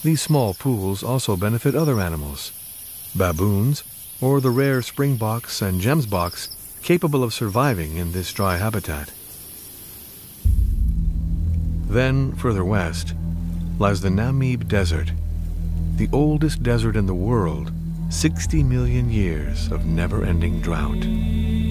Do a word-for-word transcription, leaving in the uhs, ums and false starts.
These small pools also benefit other animals, baboons, or the rare springboks and gemsboks capable of surviving in this dry habitat. Then, further west, lies the Namib Desert, the oldest desert in the world, sixty million years of never-ending drought.